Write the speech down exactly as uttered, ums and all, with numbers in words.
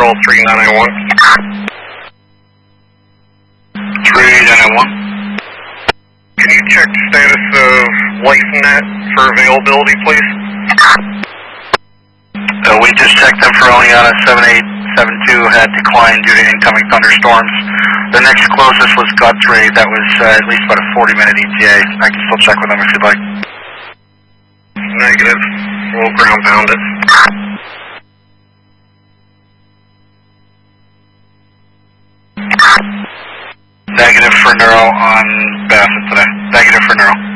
control three nine nine one. three nine nine one. Can you check the status of LifeNet for availability, please? Uh, we just checked them for Oleana seven eight seven two, had declined due to incoming thunderstorms. The next closest was Guthrie, that was uh, at least about a forty minute E T A. I can still check with them if you'd like. Negative. We'll ground pound it. Negative for Neuro on Bassett today. Negative for Neuro.